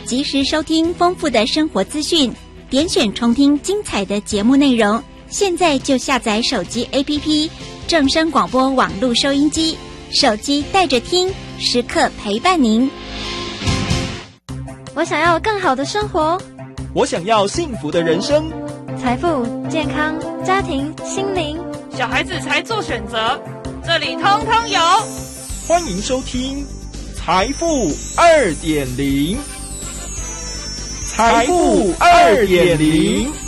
及时收听丰富的生活资讯，点选重听精彩的节目内容。现在就下载手机 APP 正声广播网络收音机，手机带着听，时刻陪伴您。 我想要更好的生活， 我想要幸福的人生， 财富、健康、家庭、心灵， 小孩子才做选择，这里通通有。 欢迎收听财富 2.0， 财富 2.0。